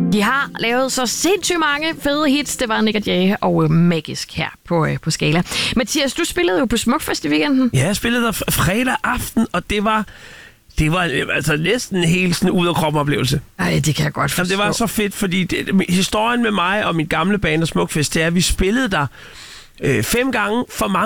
De har lavet så sindssygt mange fede hits. Det var Nick & Jay og Magisk her på Skala. Mathias, du spillede jo på Smukfest i weekenden. Ja, jeg spillede der fredag aften, og det var altså næsten helt sådan ud af kroppen oplevelse. Ej, det kan jeg godt forstå. Jamen, det var så fedt, fordi historien med mig og mit gamle band og Smukfest, det er, at vi spillede der 5 gange for mange